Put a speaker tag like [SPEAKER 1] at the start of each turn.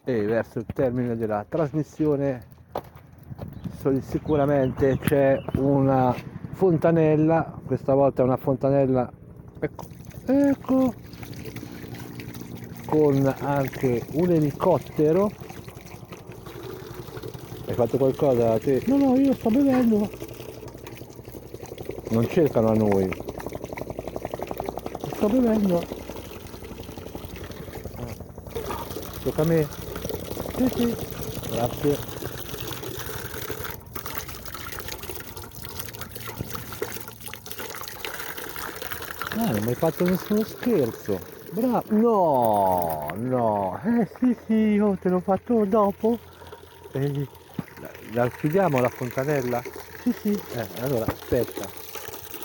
[SPEAKER 1] e verso il termine della trasmissione sicuramente c'è una fontanella, questa volta è una fontanella, ecco, con anche un elicottero. Hai fatto qualcosa te? No, no, io sto bevendo. Non cercano a noi. Sto bevendo. Tocca a me. Sì, sì. Grazie. Ah, non mi hai fatto nessuno scherzo. Bravo. No, no. Sì, sì, io te l'ho fatto dopo. La chiudiamo la fontanella? Sì, sì. Allora, aspetta.